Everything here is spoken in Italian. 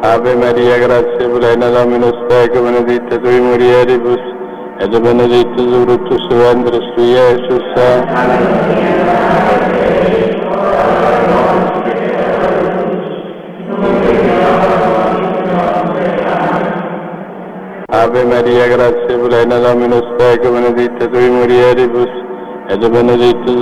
Ave Maria, grazia plena, Dominus tecum, benedicta tui mulieribus, et benedictus fructus ventris tui, Iesus. Ave Maria, grazia plena, Dominus tecum, benedicta tui mulieribus, et benedictus